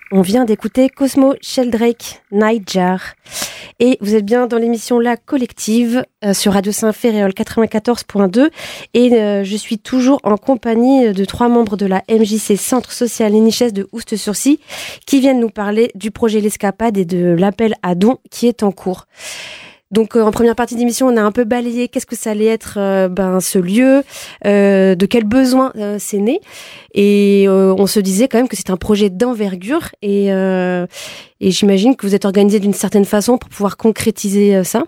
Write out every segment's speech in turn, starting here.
On vient d'écouter Cosmo Sheldrake, Nightjar. Et vous êtes bien dans l'émission La Collective sur Radio Saint-Ferréol 94.2. Et je suis toujours en compagnie de 3 membres de la MJC Centre Social et Niches de Oust-sur-Scie qui viennent nous parler du projet L'Escapade et de l'appel à dons qui est en cours. Donc en première partie d'émission, on a un peu balayé qu'est-ce que ça allait être ce lieu, de quel besoin c'est né, et on se disait quand même que c'est un projet d'envergure et j'imagine que vous êtes organisé d'une certaine façon pour pouvoir concrétiser ça.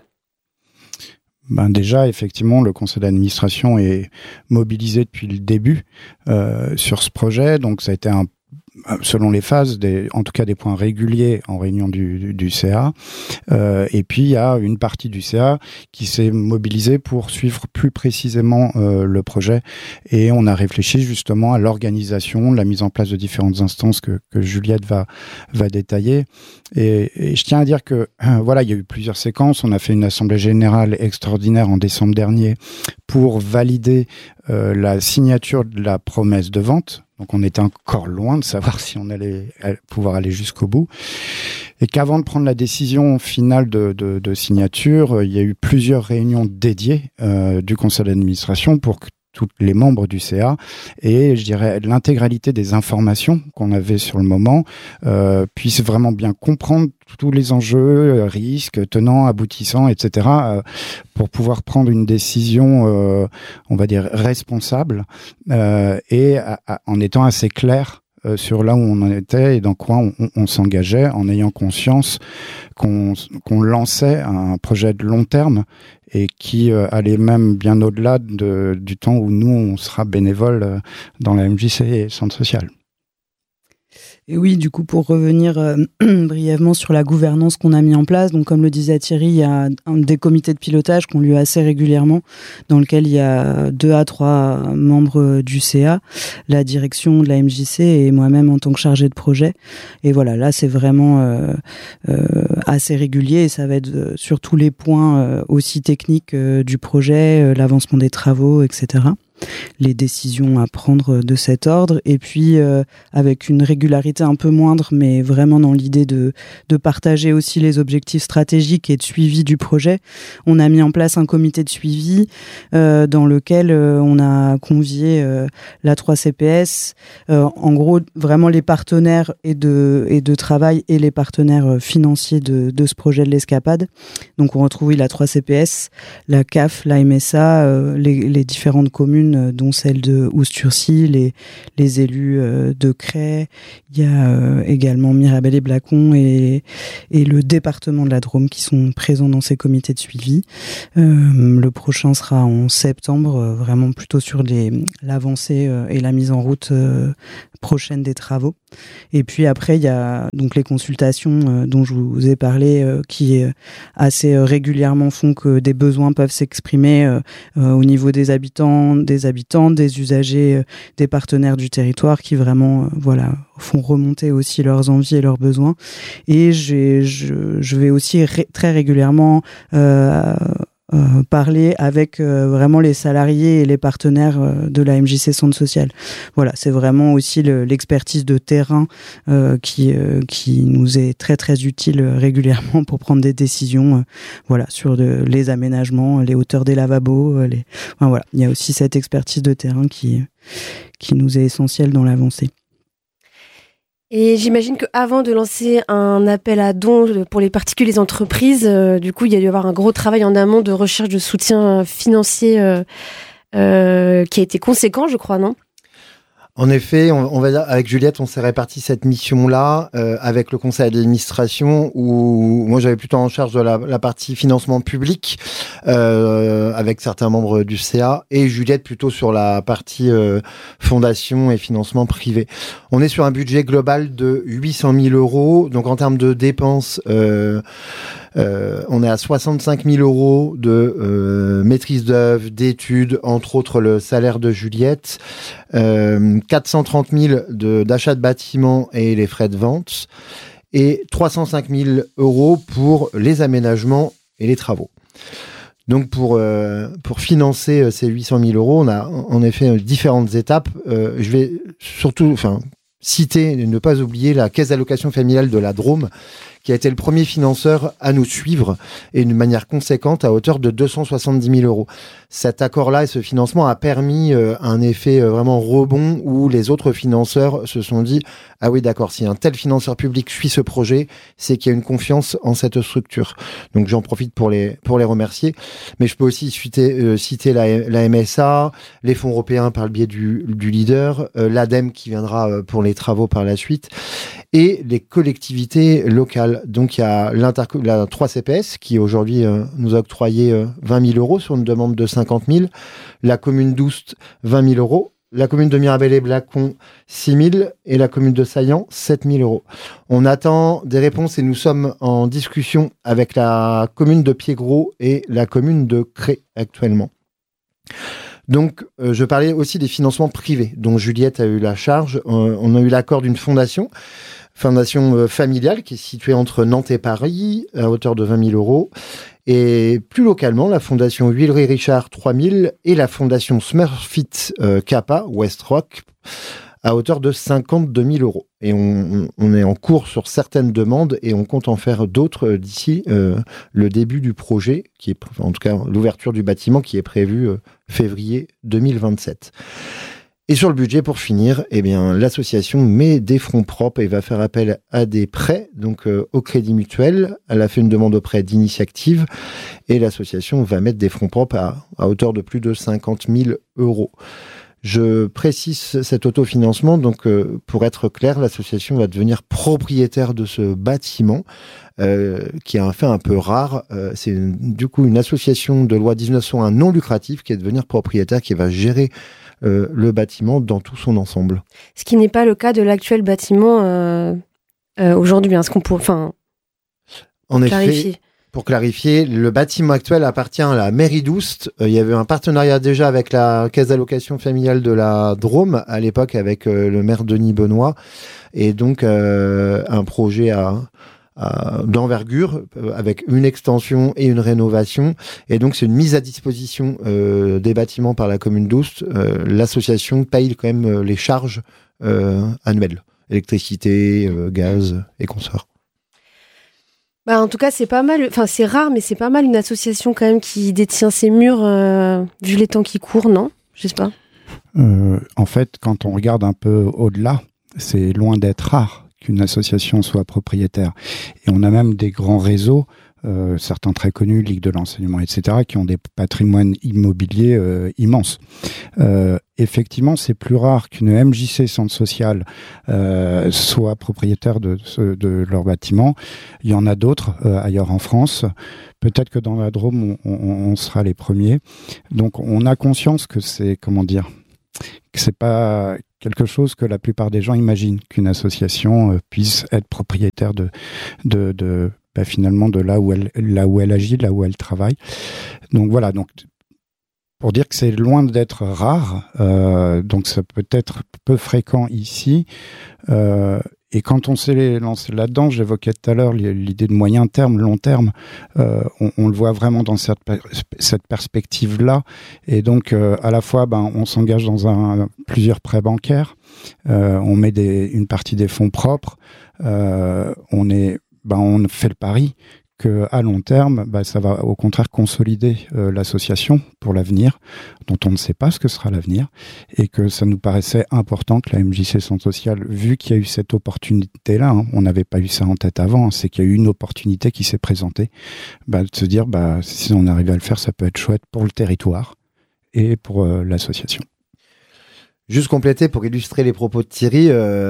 Déjà, effectivement, le conseil d'administration est mobilisé depuis le début sur ce projet, donc ça a été selon les phases, en tout cas des points réguliers en réunion du CA. Et puis, il y a une partie du CA qui s'est mobilisée pour suivre plus précisément le projet. Et on a réfléchi justement à l'organisation, la mise en place de différentes instances que Juliette va détailler. Et je tiens à dire que, il y a eu plusieurs séquences. On a fait une assemblée générale extraordinaire en décembre dernier pour valider la signature de la promesse de vente. Donc on était encore loin de savoir si on allait pouvoir aller jusqu'au bout. Et qu'avant de prendre la décision finale de signature, il y a eu plusieurs réunions dédiées du conseil d'administration pour que tous les membres du CA et je dirais l'intégralité des informations qu'on avait sur le moment puissent vraiment bien comprendre tous les enjeux, risques, tenants, aboutissants, etc. Pour pouvoir prendre une décision, on va dire, responsable et en étant assez clair sur là où on en était et dans quoi on s'engageait, en ayant conscience qu'on lançait un projet de long terme et qui allait même bien au-delà du temps où nous, on sera bénévoles dans la MJC Centre Social. Et oui, du coup, pour revenir brièvement sur la gouvernance qu'on a mis en place, donc comme le disait Thierry, il y a des comités de pilotage qu'on lui a assez régulièrement, dans lequel il y a 2 à 3 membres du CA, la direction de la MJC et moi-même en tant que chargée de projet. Et voilà, là, c'est vraiment assez régulier et ça va être sur tous les points aussi techniques du projet, l'avancement des travaux, etc. Les décisions à prendre de cet ordre et puis avec une régularité un peu moindre mais vraiment dans l'idée de partager aussi les objectifs stratégiques et de suivi du projet, on a mis en place un comité de suivi dans lequel on a convié la 3CPS, en gros vraiment les partenaires et de travail et les partenaires financiers de ce projet de l'Escapade. Donc on retrouve la 3CPS, la CAF, la MSA, les différentes communes dont celle de Oust-sur-Scie, les élus de Cray, il y a également Mirabel et Blacon et le département de la Drôme qui sont présents dans ces comités de suivi. Le prochain sera en septembre, vraiment plutôt sur l'avancée et la mise en route prochaine des travaux. Et puis après, il y a donc les consultations dont je vous ai parlé qui assez régulièrement font que des besoins peuvent s'exprimer au niveau des habitants, des usagers, des partenaires du territoire qui vraiment font remonter aussi leurs envies et leurs besoins. Et je vais aussi très régulièrement parler avec vraiment les salariés et les partenaires de la MJC Centre Social. Voilà, c'est vraiment aussi l'expertise de terrain qui nous est très très utile régulièrement pour prendre des décisions sur les aménagements, les hauteurs des lavabos, il y a aussi cette expertise de terrain qui nous est essentielle dans l'avancée. Et j'imagine qu'avant de lancer un appel à dons pour les particuliers entreprises, du coup, il y a dû y avoir un gros travail en amont de recherche de soutien financier qui a été conséquent, je crois, non ? En effet, on va dire, avec Juliette, on s'est réparti cette mission-là avec le conseil d'administration où moi j'avais plutôt en charge de la partie financement public avec certains membres du CA et Juliette plutôt sur la partie fondation et financement privé. On est sur un budget global de 800 000 €. Donc en termes de dépenses, on est à 65 000 € de maîtrise d'œuvre, d'études, entre autres le salaire de Juliette, 430 000 d'achat de bâtiments et les frais de vente, et 305 000 € pour les aménagements et les travaux. Donc pour financer ces 800 000 €, on a en effet différentes étapes. Je vais surtout, citer, ne pas oublier la caisse d'allocation familiale de la Drôme, qui a été le premier financeur à nous suivre et d'une manière conséquente à hauteur de 270 000 euros. Cet accord-là et ce financement a permis un effet vraiment rebond où les autres financeurs se sont dit « Ah oui, d'accord, si un tel financeur public suit ce projet, c'est qu'il y a une confiance en cette structure. » Donc j'en profite pour les remercier. Mais je peux aussi citer la MSA, les fonds européens par le biais du leader, l'ADEME qui viendra pour les travaux par la suite, et les collectivités locales. Donc il y a la 3CPS qui aujourd'hui nous a octroyé 20 000 euros sur une demande de 50 000, la commune d'Oust 20 000 euros, la commune de Mirabel-et-Blacon 6 000 et la commune de Saillant 7 000 euros. On attend des réponses et nous sommes en discussion avec la commune de Piégros et la commune de Cré actuellement. Donc, je parlais aussi des financements privés dont Juliette a eu la charge. On a eu l'accord d'une fondation familiale qui est située entre Nantes et Paris à hauteur de 20 000 euros. Et plus localement, la fondation Huilery Richard 3 000 et la fondation Smurfit Kappa West Rock à hauteur de 52 000 euros. Et on est en cours sur certaines demandes et on compte en faire d'autres d'ici le début du projet, qui est, en tout cas l'ouverture du bâtiment qui est prévue février 2027. Et sur le budget, pour finir, eh bien, l'association met des fonds propres et va faire appel à des prêts, donc au Crédit Mutuel. Elle a fait une demande auprès d'Initiactive et l'association va mettre des fonds propres à hauteur de plus de 50 000 euros. Je précise cet autofinancement, donc pour être clair, l'association va devenir propriétaire de ce bâtiment, qui est un fait un peu rare. C'est du coup une association de loi 1901 non lucrative qui est devenir propriétaire, qui va gérer le bâtiment dans tout son ensemble. Ce qui n'est pas le cas de l'actuel bâtiment aujourd'hui, hein, ce qu'on peut clarifier. Pour clarifier, le bâtiment actuel appartient à la mairie d'Oust. Il y avait un partenariat déjà avec la caisse d'allocation familiale de la Drôme, à l'époque avec le maire Denis Benoît, et donc un projet d'envergure avec une extension et une rénovation. Et donc c'est une mise à disposition des bâtiments par la commune d'Oust. L'association paye quand même les charges annuelles, électricité, gaz et consorts. Bah, en tout cas, c'est pas mal. Enfin, c'est rare, mais c'est pas mal une association quand même qui détient ses murs, vu les temps qui courent, non ? Je sais pas. En fait, quand on regarde un peu au-delà, c'est loin d'être rare qu'une association soit propriétaire. Et on a même des grands réseaux, certains très connus, Ligue de l'enseignement, etc., qui ont des patrimoines immobiliers immenses. Effectivement, c'est plus rare qu'une MJC Centre Social soit propriétaire de leur bâtiment. Il y en a d'autres ailleurs en France. Peut-être que dans la Drôme, on sera les premiers. Donc, on a conscience que c'est, que c'est pas quelque chose que la plupart des gens imaginent, qu'une association puisse être propriétaire finalement de là où elle agit, là où elle travaille. Donc voilà, donc pour dire que c'est loin d'être rare, donc ça peut être peu fréquent ici. Et quand on s'est lancé là-dedans, j'évoquais tout à l'heure l'idée de moyen terme, long terme, on le voit vraiment dans cette perspective-là. Et donc, à la fois, on s'engage dans plusieurs prêts bancaires, on met une partie des fonds propres, on fait le pari qu'à long terme, ça va au contraire consolider l'association pour l'avenir, dont on ne sait pas ce que sera l'avenir, et que ça nous paraissait important que la MJC Centre Social, vu qu'il y a eu cette opportunité-là, on n'avait pas eu ça en tête avant, c'est qu'il y a eu une opportunité qui s'est présentée, de se dire, si on arrive à le faire, ça peut être chouette pour le territoire et pour l'association. Juste compléter pour illustrer les propos de Thierry,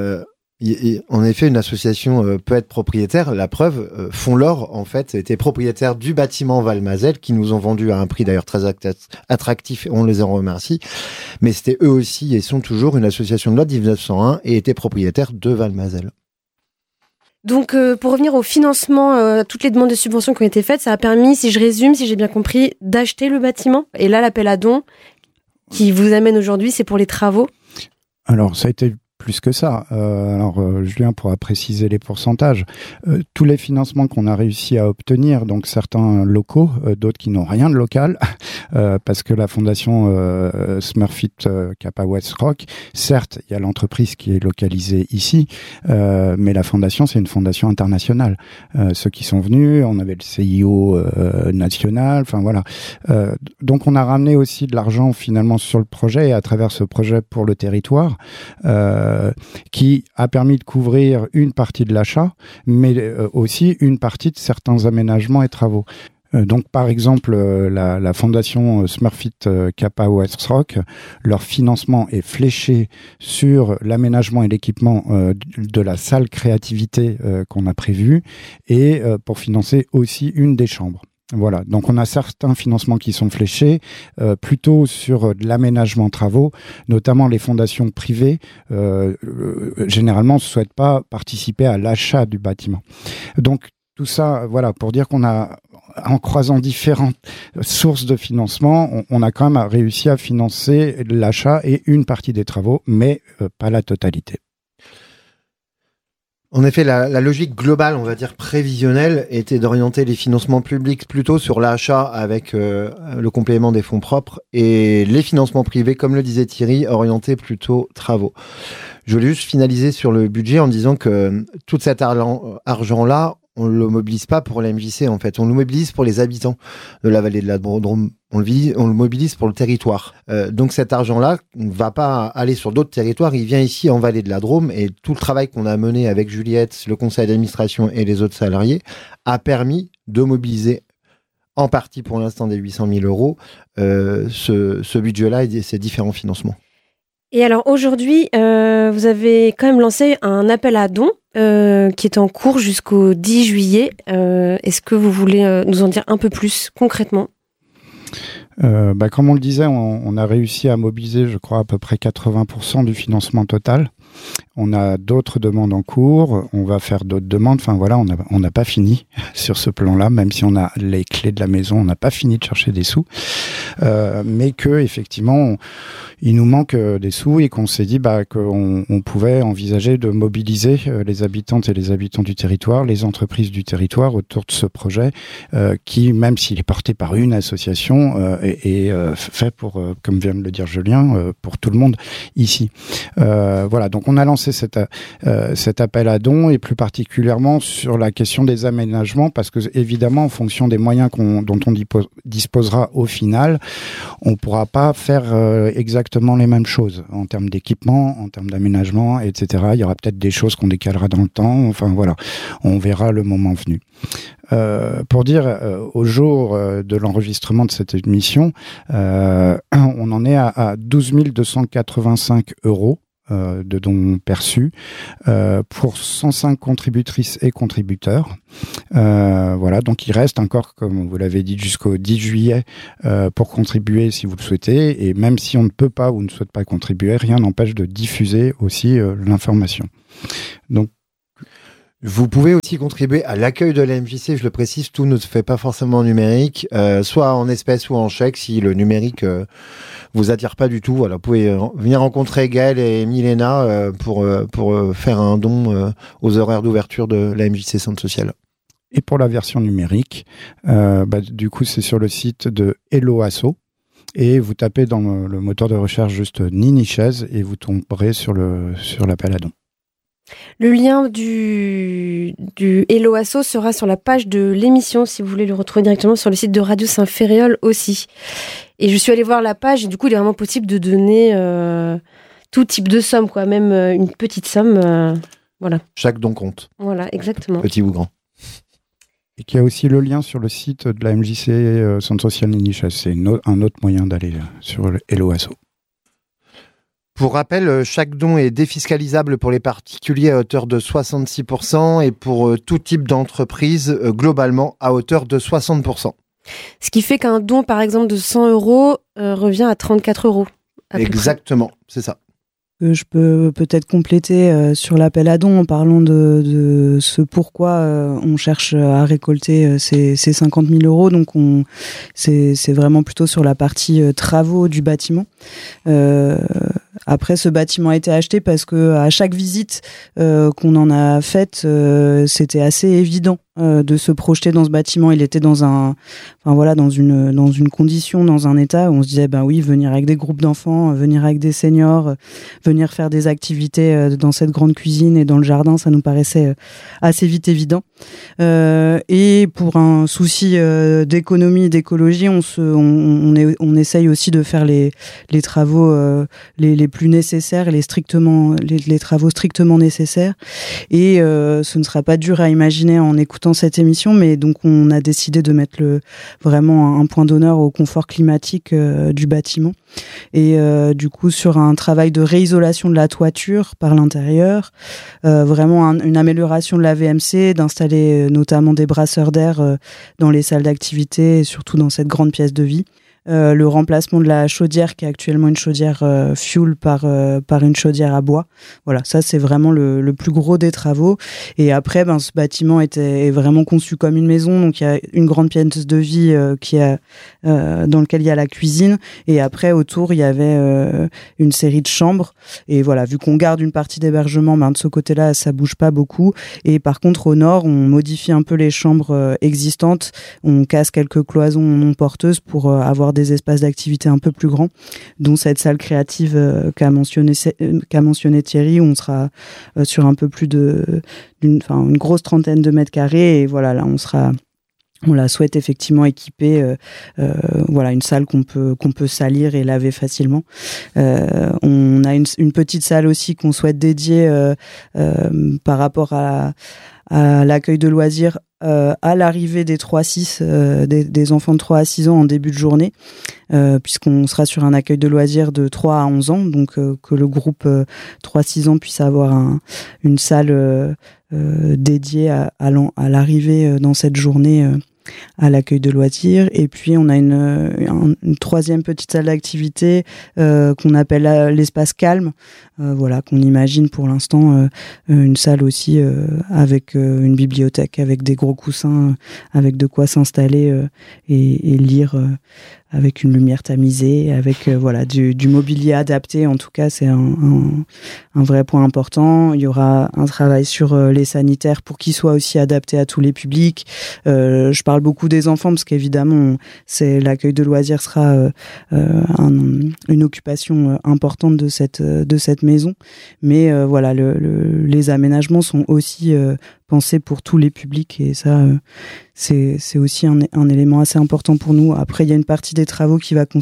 en effet, une association peut être propriétaire. La preuve, Fonds l'Or, en fait, était propriétaire du bâtiment Valmazel, qui nous ont vendu à un prix d'ailleurs très attractif, et on les en remercie. Mais c'était eux aussi, et sont toujours, une association de loi de 1901, et étaient propriétaires de Valmazel. Donc, pour revenir au financement, toutes les demandes de subventions qui ont été faites, ça a permis, si je résume, si j'ai bien compris, d'acheter le bâtiment. Et là, l'appel à dons qui vous amène aujourd'hui, c'est pour les travaux ? Alors, ça a été plus que ça. Julien pourra préciser les pourcentages. Tous les financements qu'on a réussi à obtenir, donc certains locaux, d'autres qui n'ont rien de local, parce que la fondation Smurfit Kappa West Rock, certes, il y a l'entreprise qui est localisée ici, mais la fondation, c'est une fondation internationale. Ceux qui sont venus, on avait le CIO national, enfin voilà. Donc on a ramené aussi de l'argent finalement sur le projet et à travers ce projet pour le territoire, qui a permis de couvrir une partie de l'achat, mais aussi une partie de certains aménagements et travaux. Donc, par exemple, la fondation Smurfit Kappa West Rock, leur financement est fléché sur l'aménagement et l'équipement de la salle créativité qu'on a prévue et pour financer aussi une des chambres. Voilà, donc on a certains financements qui sont fléchés plutôt sur de l'aménagement travaux, notamment les fondations privées généralement ne souhaitent pas participer à l'achat du bâtiment. Donc tout ça, voilà, pour dire qu'on a, en croisant différentes sources de financement, on a quand même réussi à financer l'achat et une partie des travaux, mais pas la totalité. En effet, la logique globale, on va dire prévisionnelle, était d'orienter les financements publics plutôt sur l'achat avec le complément des fonds propres et les financements privés, comme le disait Thierry, orientés plutôt travaux. Je voulais juste finaliser sur le budget en disant que tout cet argent-là, on ne le mobilise pas pour la MJC, en fait. On le mobilise pour les habitants de la vallée de la Drôme. On le mobilise pour le territoire. Donc cet argent-là ne va pas aller sur d'autres territoires. Il vient ici en vallée de la Drôme. Et tout le travail qu'on a mené avec Juliette, le conseil d'administration et les autres salariés a permis de mobiliser en partie pour l'instant des 800 000 euros ce budget-là et ces différents financements. Et alors aujourd'hui, vous avez quand même lancé un appel à dons qui est en cours jusqu'au 10 juillet. Est-ce que vous voulez nous en dire un peu plus concrètement ? Comme on le disait, on a réussi à mobiliser, je crois, à peu près 80% du financement total. On a d'autres demandes en cours, on va faire d'autres demandes. Enfin voilà, on n'a pas fini sur ce plan-là, même si on a les clés de la maison, on n'a pas fini de chercher des sous. Mais que effectivement, il nous manque des sous et qu'on s'est dit qu'on pouvait envisager de mobiliser les habitantes et les habitants du territoire, les entreprises du territoire autour de ce projet qui, même s'il est porté par une association, est fait pour, comme vient de le dire Julien, pour tout le monde ici. Voilà, donc on a lancé cet appel à dons et plus particulièrement sur la question des aménagements parce que évidemment en fonction des moyens dont on disposera au final, on pourra pas faire exactement les mêmes choses en termes d'équipement, en termes d'aménagement, etc. Il y aura peut-être des choses qu'on décalera dans le temps. Enfin voilà, on verra le moment venu. Pour dire, au jour de l'enregistrement de cette émission, on en est à 12 285 euros de dons perçus pour 105 contributrices et contributeurs. Voilà, donc il reste encore, comme vous l'avez dit, jusqu'au 10 juillet pour contribuer si vous le souhaitez. Et même si on ne peut pas ou ne souhaite pas contribuer, rien n'empêche de diffuser aussi l'information. Donc, vous pouvez aussi contribuer à l'accueil de la MJC, je le précise, tout ne se fait pas forcément en numérique, soit en espèces ou en chèque, si le numérique vous attire pas du tout. Voilà, vous pouvez venir rencontrer Gaël et Milena pour faire un don aux horaires d'ouverture de la MJC Centre Social. Et pour la version numérique, du coup c'est sur le site de Hello Asso. Et vous tapez dans le moteur de recherche juste Nini Chaise et vous tomberez sur l'appel à dons. Le lien du Hello Asso sera sur la page de l'émission si vous voulez le retrouver directement sur le site de Radio Saint-Ferréol aussi. Et je suis allée voir la page et du coup il est vraiment possible de donner tout type de somme, quoi, même une petite somme. Voilà. Chaque don compte. Voilà, exactement. Petit ou grand. Et qu'il y a aussi le lien sur le site de la MJC Centre Social Ninichas. C'est un autre moyen d'aller sur le Hello Asso. Pour rappel, chaque don est défiscalisable pour les particuliers à hauteur de 66% et pour tout type d'entreprise, globalement, à hauteur de 60%. Ce qui fait qu'un don, par exemple, de 100 euros revient à 34 euros. Exactement, c'est ça. Je peux peut-être compléter sur l'appel à dons en parlant de ce pourquoi on cherche à récolter ces 50 000 euros. Donc c'est vraiment plutôt sur la partie travaux du bâtiment. après, ce bâtiment a été acheté parce que à chaque visite qu'on en a faite, c'était assez évident de se projeter dans ce bâtiment. Il était dans une condition, dans un état où on se disait, ben oui, venir avec des groupes d'enfants, venir avec des seniors, venir faire des activités dans cette grande cuisine et dans le jardin, ça nous paraissait assez vite évident. Et pour un souci d'économie, d'écologie, on essaye aussi de faire les travaux les plus nécessaires, les travaux strictement nécessaires. Et ce ne sera pas dur à imaginer en écoutant cette émission, mais donc on a décidé de mettre vraiment un point d'honneur au confort climatique du bâtiment. Et du coup, sur un travail de réisolation de la toiture par l'intérieur, vraiment une amélioration de la VMC, d'installer notamment des brasseurs d'air dans les salles d'activité et surtout dans cette grande pièce de vie. Le remplacement de la chaudière qui est actuellement une chaudière fuel par une chaudière à bois. Voilà, ça c'est vraiment le plus gros des travaux. Et après, ce bâtiment est vraiment conçu comme une maison. Donc il y a une grande pièce de vie dans laquelle il y a la cuisine. Et après, autour, il y avait une série de chambres. Et voilà, vu qu'on garde une partie d'hébergement, de ce côté-là, ça bouge pas beaucoup. Et par contre, au nord, on modifie un peu les chambres existantes. On casse quelques cloisons non porteuses pour avoir des espaces d'activité un peu plus grands, dont cette salle créative qu'a mentionné Thierry, où on sera sur un peu plus une grosse trentaine de mètres carrés. Et voilà, là, on la souhaite effectivement équiper, une salle qu'on peut salir et laver facilement. On a une petite salle aussi qu'on souhaite dédier par rapport à l'accueil de loisirs à l'arrivée des 3-6, des enfants de 3 à 6 ans en début de journée, puisqu'on sera sur un accueil de loisirs de 3 à 11 ans, donc que le groupe 3-6 ans puisse avoir une salle dédiée à l'arrivée dans cette journée à l'accueil de loisirs. Et puis on a une troisième petite salle d'activité qu'on appelle l'espace calme, qu'on imagine pour l'instant une salle aussi avec une bibliothèque, avec des gros coussins, avec de quoi s'installer et lire avec une lumière tamisée, avec du mobilier adapté. En tout cas, c'est un vrai point important. Il y aura un travail sur les sanitaires pour qu'ils soient aussi adaptés à tous les publics. Je parle beaucoup des enfants parce qu'évidemment, l'accueil de loisirs sera une occupation importante de cette maison. Mais les aménagements sont aussi pensés pour tous les publics, et ça, c'est aussi un élément assez important pour nous. Après, il y a une partie des travaux qui va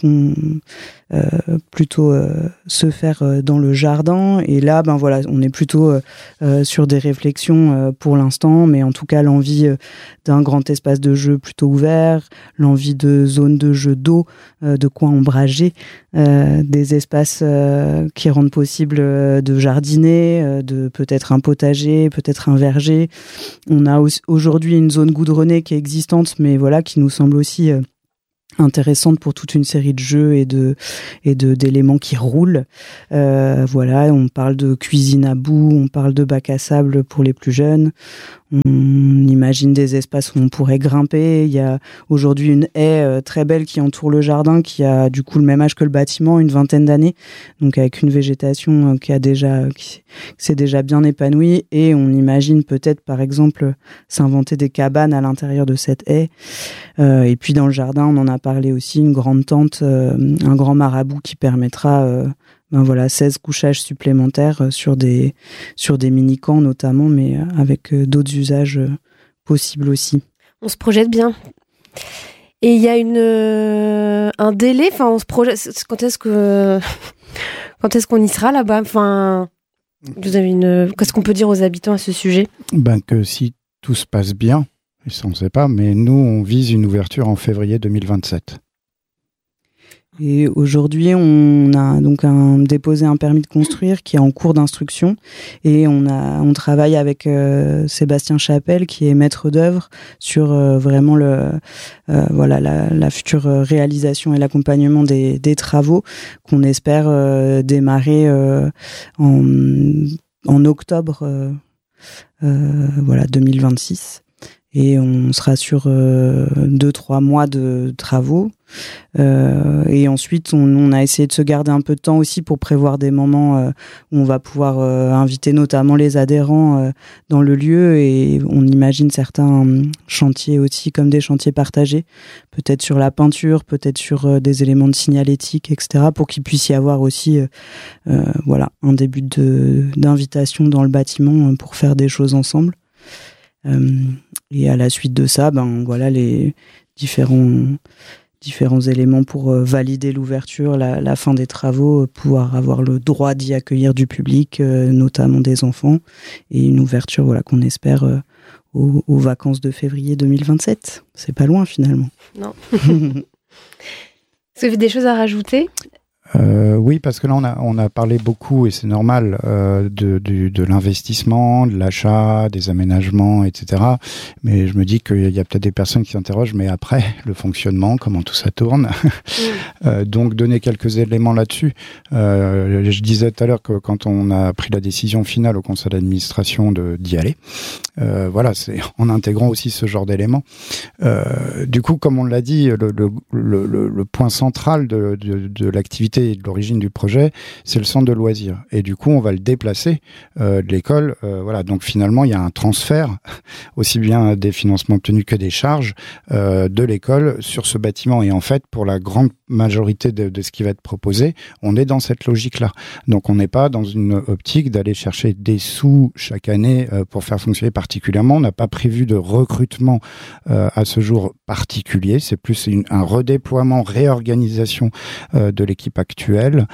plutôt se faire dans le jardin, et là, on est plutôt sur des réflexions pour l'instant, mais en tout cas, l'envie d'un grand espace de jeu plutôt ouvert, l'envie de zones de jeu d'eau, de coins ombragés, des espaces qui rendent possible de jardiner, de peut-être un potager, peut-être un verger. On a aujourd'hui une zone goudronnée qui est existante, mais qui nous semble aussi intéressante pour toute une série de jeux et d'éléments qui roulent. On parle de cuisine à bout, on parle de bac à sable pour les plus jeunes. On imagine des espaces où on pourrait grimper. Il y a aujourd'hui une haie très belle qui entoure le jardin, qui a du coup le même âge que le bâtiment, une 20aine d'années, donc avec une végétation qui s'est déjà bien épanouie. Et on imagine peut-être, par exemple, s'inventer des cabanes à l'intérieur de cette haie. Et puis dans le jardin, on en a parlé aussi, une grande tente, un grand marabout qui permettra 16 couchages supplémentaires sur des mini-camps notamment, mais avec d'autres usages possibles aussi. On se projette bien. Et il y a un délai, on se projette. Quand est-ce qu'on y sera là-bas? Vous avez qu'est-ce qu'on peut dire aux habitants à ce sujet? Que si tout se passe bien, et ça on ne sait pas, mais nous on vise une ouverture en février 2027. Et aujourd'hui, on a donc déposé un permis de construire qui est en cours d'instruction, et on travaille avec Sébastien Chapelle, qui est maître d'œuvre sur vraiment la future réalisation et l'accompagnement des travaux qu'on espère démarrer en octobre 2026. Et on sera sur 2-3 mois de travaux. Et ensuite, on a essayé de se garder un peu de temps aussi pour prévoir des moments où on va pouvoir inviter notamment les adhérents dans le lieu. Et on imagine certains chantiers aussi comme des chantiers partagés, peut-être sur la peinture, peut-être sur des éléments de signalétique, etc., pour qu'il puisse y avoir aussi un début d'invitation dans le bâtiment pour faire des choses ensemble. Et à la suite de ça, les différents éléments pour valider l'ouverture, la fin des travaux, pouvoir avoir le droit d'y accueillir du public, notamment des enfants, et une ouverture qu'on espère aux vacances de février 2027. C'est pas loin finalement. Non. Est-ce que vous avez des choses à rajouter ? Oui, parce que là, on a parlé beaucoup, et c'est normal, de l'investissement, de l'achat, des aménagements, etc. Mais je me dis qu'il y a peut-être des personnes qui s'interrogent, mais après, le fonctionnement, comment tout ça tourne. Donc, donner quelques éléments là-dessus. Je disais tout à l'heure que quand on a pris la décision finale au conseil d'administration d'y aller, c'est en intégrant aussi ce genre d'éléments. Du coup, comme on l'a dit, le point central de l'activité et de l'origine du projet, c'est le centre de loisirs. Et du coup, on va le déplacer de l'école. Donc finalement, il y a un transfert, aussi bien des financements obtenus que des charges de l'école sur ce bâtiment. Et en fait, pour la grande majorité de ce qui va être proposé, on est dans cette logique-là. Donc on n'est pas dans une optique d'aller chercher des sous chaque année pour faire fonctionner particulièrement. On n'a pas prévu de recrutement à ce jour particulier. C'est plus un redéploiement, réorganisation de l'équipe actuelle.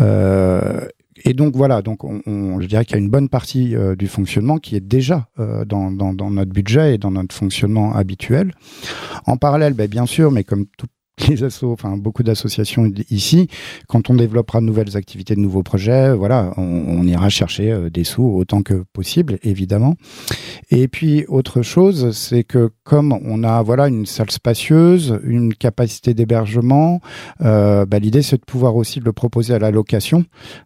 Et donc je dirais qu'il y a une bonne partie du fonctionnement qui est déjà dans notre budget et dans notre fonctionnement habituel. En parallèle, bien sûr, mais comme tout les assos, beaucoup d'associations ici, quand on développera de nouvelles activités, de nouveaux projets, on ira chercher des sous autant que possible, évidemment. Et puis, autre chose, c'est que comme on a une salle spacieuse, une capacité d'hébergement, l'idée, c'est de pouvoir aussi le proposer à la location,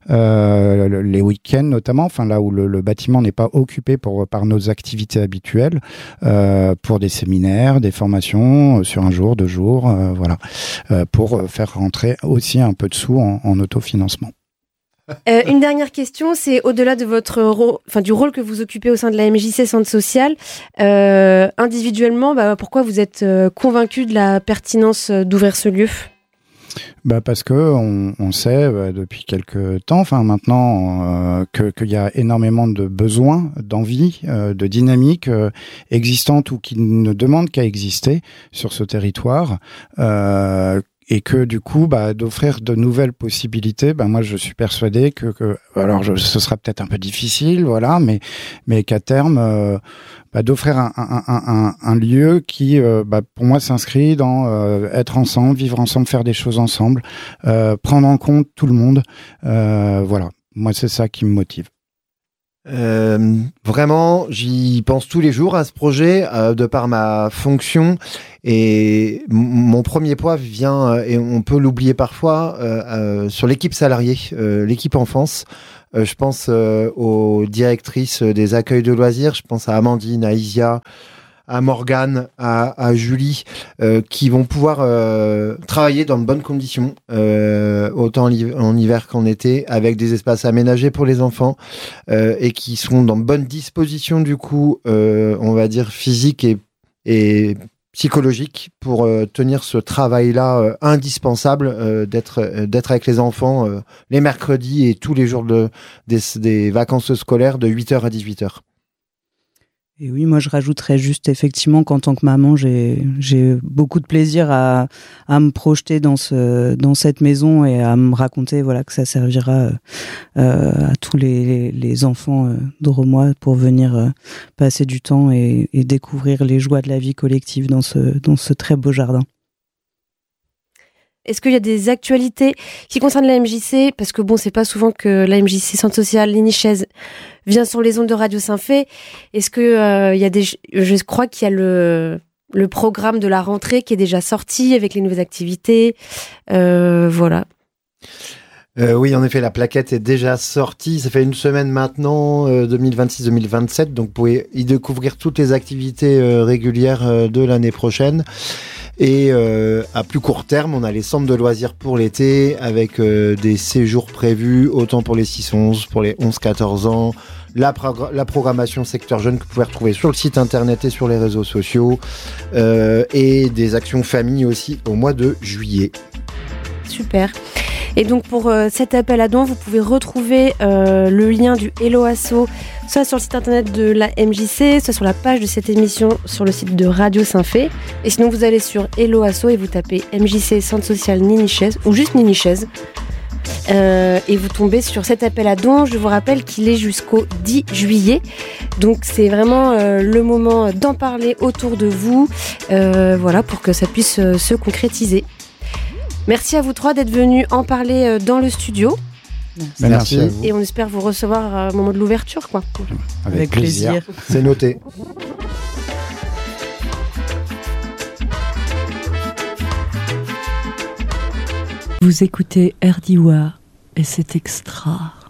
les week-ends notamment, là où le bâtiment n'est pas occupé par nos activités habituelles, pour des séminaires, des formations sur 1 jour, 2 jours, pour faire rentrer aussi un peu de sous en autofinancement. Une dernière question, c'est au-delà de votre du rôle que vous occupez au sein de la MJC Centre Social, individuellement, pourquoi vous êtes convaincu de la pertinence d'ouvrir ce lieu ? Parce que on sait depuis quelques temps, maintenant, qu'il y a énormément de besoins, d'envie, de dynamique existantes ou qui ne demandent qu'à exister sur ce territoire. Et que du coup, d'offrir de nouvelles possibilités, moi je suis persuadé ce sera peut-être un peu difficile, mais qu'à terme, d'offrir un lieu qui, pour moi, s'inscrit dans être ensemble, vivre ensemble, faire des choses ensemble, prendre en compte tout le monde. Moi c'est ça qui me motive. Vraiment, j'y pense tous les jours à ce projet, de par ma fonction, et mon premier poids vient, et on peut l'oublier parfois, sur l'équipe salariée, l'équipe enfance. Je pense aux directrices des accueils de loisirs, je pense à Amandine, à Isia, à Morgane, à Julie, qui vont pouvoir travailler dans de bonnes conditions, autant en hiver qu'en été, avec des espaces aménagés pour les enfants, et qui seront dans de bonnes dispositions, du coup, on va dire physique et psychologique, pour tenir ce travail-là indispensable, d'être avec les enfants les mercredis et tous les jours des vacances scolaires de 8h à 18h. Et oui, moi je rajouterais juste effectivement qu'en tant que maman, j'ai beaucoup de plaisir à me projeter dans cette maison et à me raconter que ça servira à tous les enfants d'Oromois pour venir passer du temps et découvrir les joies de la vie collective dans ce très beau jardin. Est-ce qu'il y a des actualités qui concernent la MJC ? Parce que c'est pas souvent que la MJC Centre Social Lénichaise vient sur les ondes de Radio Saint-Fé. Est-ce que il y a je crois qu'il y a le programme de la rentrée qui est déjà sorti avec les nouvelles activités. Oui, en effet, la plaquette est déjà sortie. Ça fait une semaine maintenant, 2026-2027. Donc, vous pouvez y découvrir toutes les activités régulières de l'année prochaine. Et à plus court terme, on a les centres de loisirs pour l'été avec des séjours prévus autant pour les 6-11, pour les 11-14 ans. La programmation secteur jeune que vous pouvez retrouver sur le site internet et sur les réseaux sociaux. Et des actions famille aussi au mois de juillet. Super. Et donc pour cet appel à dons, vous pouvez retrouver le lien du Hello Asso, soit sur le site internet de la MJC, soit sur la page de cette émission sur le site de Radio Saint-Fé. Et sinon vous allez sur Hello Asso et vous tapez MJC Centre Social Ninichaise ou juste Ninichaise. Et vous tombez sur cet appel à dons. Je vous rappelle qu'il est jusqu'au 10 juillet. Donc c'est vraiment le moment d'en parler autour de vous, voilà, pour que ça puisse se concrétiser. Merci à vous trois d'être venus en parler dans le studio. Merci à vous. Et on espère vous recevoir au moment de l'ouverture, quoi. Avec plaisir. C'est noté. Vous écoutez RDIWA et c'est extra.